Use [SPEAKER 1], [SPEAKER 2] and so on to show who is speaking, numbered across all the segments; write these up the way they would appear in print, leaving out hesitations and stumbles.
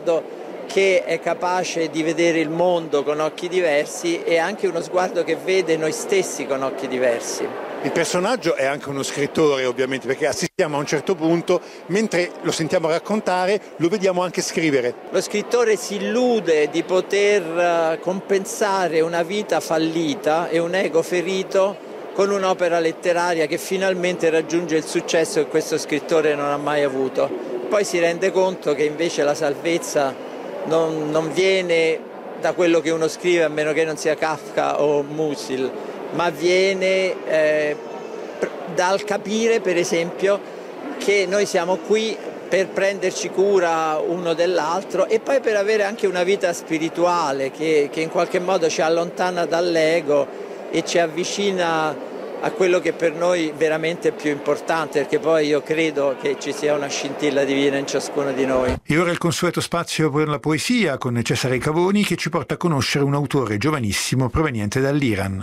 [SPEAKER 1] sguardo che è capace di vedere il mondo con occhi diversi e anche uno sguardo che vede noi stessi con occhi diversi.
[SPEAKER 2] Il personaggio è anche uno scrittore, ovviamente, perché assistiamo a un certo punto, mentre lo sentiamo raccontare, lo vediamo anche scrivere.
[SPEAKER 1] Lo scrittore si illude di poter compensare una vita fallita e un ego ferito con un'opera letteraria che finalmente raggiunge il successo che questo scrittore non ha mai avuto. Poi si rende conto che invece la salvezza non viene da quello che uno scrive, a meno che non sia Kafka o Musil, ma viene dal capire, per esempio, che noi siamo qui per prenderci cura uno dell'altro e poi per avere anche una vita spirituale che in qualche modo ci allontana dall'ego e ci avvicina a quello che per noi veramente è più importante, perché poi io credo che ci sia una scintilla divina in ciascuno di noi.
[SPEAKER 3] E ora il consueto spazio per la poesia con Cesare Cavoni, che ci porta a conoscere un autore giovanissimo proveniente dall'Iran.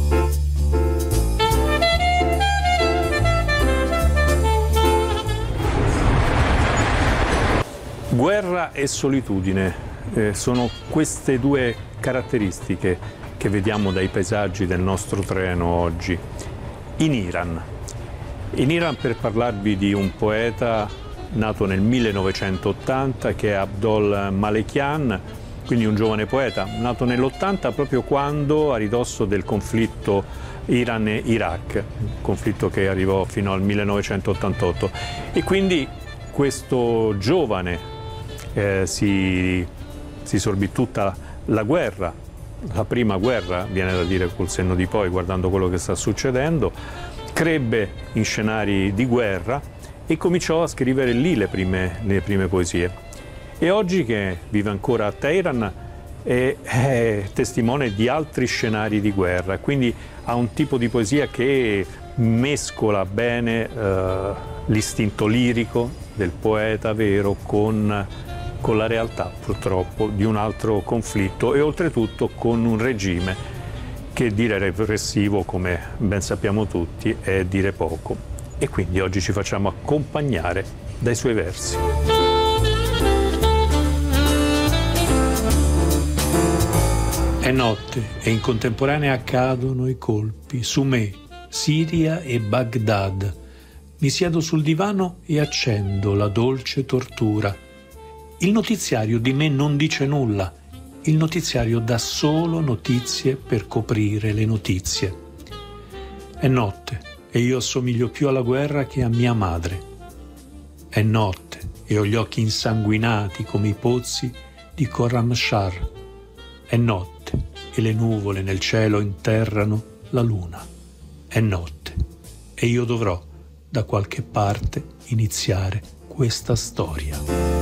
[SPEAKER 4] Guerra e solitudine sono queste due caratteristiche che vediamo dai paesaggi del nostro treno oggi. In Iran, per parlarvi di un poeta nato nel 1980 che è Abdol Malekian, quindi un giovane poeta, nato nell'80 proprio quando, a ridosso del conflitto Iran e Iraq, conflitto che arrivò fino al 1988. E quindi questo giovane si sorbì tutta la guerra, la prima guerra, viene da dire col senno di poi, guardando quello che sta succedendo, crebbe in scenari di guerra e cominciò a scrivere lì le prime poesie. E oggi, che vive ancora a Teheran, è testimone di altri scenari di guerra, quindi ha un tipo di poesia che mescola bene l'istinto lirico del poeta vero con la realtà, purtroppo, di un altro conflitto, e oltretutto con un regime che dire repressivo, come ben sappiamo tutti, è dire poco. E quindi oggi ci facciamo accompagnare dai suoi versi.
[SPEAKER 5] È notte e in contemporanea accadono i colpi su me, Siria e Baghdad. Mi siedo sul divano e accendo la dolce tortura. Il notiziario di me non dice nulla. Il notiziario dà solo notizie per coprire le notizie. È notte e io assomiglio più alla guerra che a mia madre. È notte e ho gli occhi insanguinati come i pozzi di Khorramshahr. È notte e le nuvole nel cielo interrano la luna. È notte e io dovrò da qualche parte iniziare questa storia.